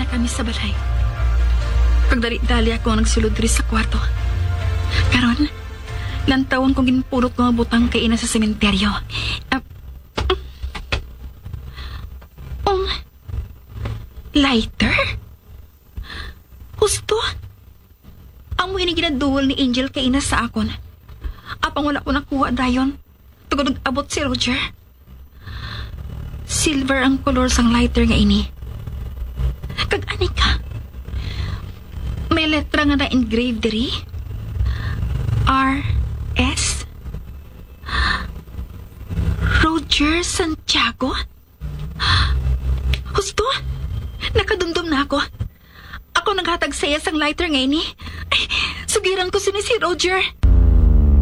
kami sa balay. Pagdali-dali ako ang nagsulod diri sa kwarto. Karon, lantawon kong ginpulot ko nga butang kay ina sa sementeryo. Lighter? Husto? Ang mo ini ginaduwal ni Angel kay ina sa akon. Apang wala ko nakuha dayon. Tugod abot si Roger. Silver ang kolor sang lighter nga ini. Kag-ani ka? May letra nga na-engrave diri. R.S. Roger Santiago? Husto? Nakadumdum na ako. Ako naghatag saya sang lighter nga ini. Ay, sugiran ko si Roger.